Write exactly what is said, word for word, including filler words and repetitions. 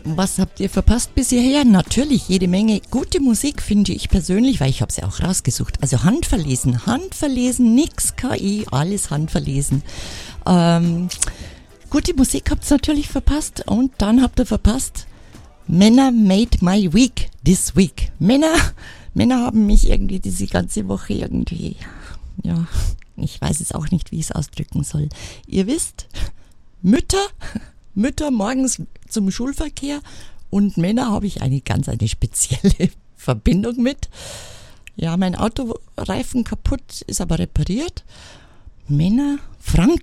Was habt ihr verpasst bis hierher? Natürlich jede Menge gute Musik, finde ich persönlich, weil ich habe sie auch rausgesucht. Also handverlesen, handverlesen, nix K I, alles handverlesen. Ähm, gute Musik habt ihr natürlich verpasst und dann habt ihr verpasst Männer made my week this week. Männer, Männer haben mich irgendwie diese ganze Woche irgendwie, ja, ich weiß es auch nicht, wie ich es ausdrücken soll. Ihr wisst, Mütter... Mütter morgens zum Schulverkehr und Männer habe ich eine ganz eine spezielle Verbindung mit. Ja, mein Autoreifen kaputt, ist aber repariert. Männer, Frank